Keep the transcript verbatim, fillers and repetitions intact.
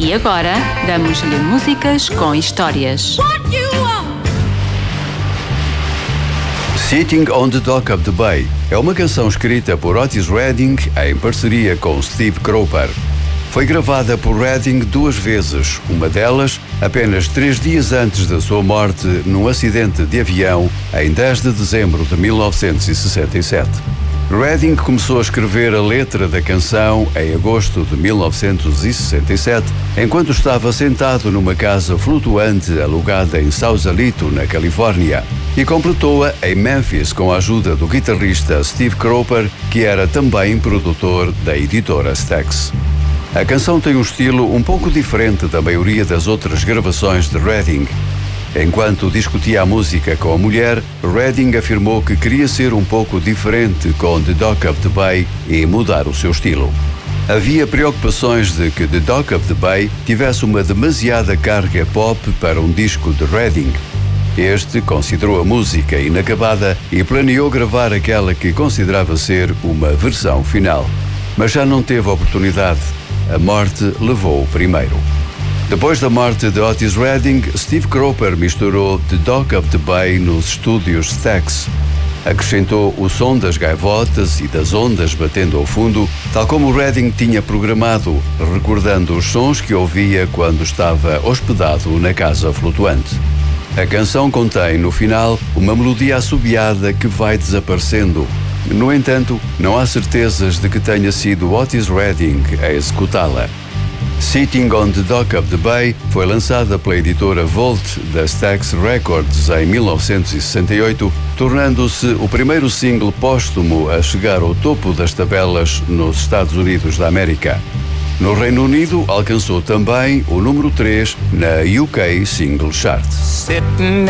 E agora, damos-lhe músicas com histórias. Sitting on the Dock of the Bay é uma canção escrita por Otis Redding em parceria com Steve Cropper. Foi gravada por Redding duas vezes, uma delas apenas três dias antes da sua morte num acidente de avião em dez de dezembro de mil novecentos e sessenta e sete. Redding começou a escrever a letra da canção em agosto de mil novecentos e sessenta e sete, enquanto estava sentado numa casa flutuante alugada em Sausalito, na Califórnia, e completou-a em Memphis com a ajuda do guitarrista Steve Cropper, que era também produtor da editora Stax. A canção tem um estilo um pouco diferente da maioria das outras gravações de Redding. Enquanto discutia a música com a mulher, Redding afirmou que queria ser um pouco diferente com The Dock of the Bay e mudar o seu estilo. Havia preocupações de que The Dock of the Bay tivesse uma demasiada carga pop para um disco de Redding. Este considerou a música inacabada e planeou gravar aquela que considerava ser uma versão final. Mas já não teve oportunidade. A morte levou o primeiro. Depois da morte de Otis Redding, Steve Cropper misturou The Dock of the Bay nos estúdios Stax. Acrescentou o som das gaivotas e das ondas batendo ao fundo, tal como Redding tinha programado, recordando os sons que ouvia quando estava hospedado na casa flutuante. A canção contém, no final, uma melodia assobiada que vai desaparecendo. No entanto, não há certezas de que tenha sido Otis Redding a executá-la. Sitting on the Dock of the Bay foi lançada pela editora Volt da Stax Records em mil novecentos e sessenta e oito, tornando-se o primeiro single póstumo a chegar ao topo das tabelas nos Estados Unidos da América. No Reino Unido, alcançou também o número três na U K Single Chart.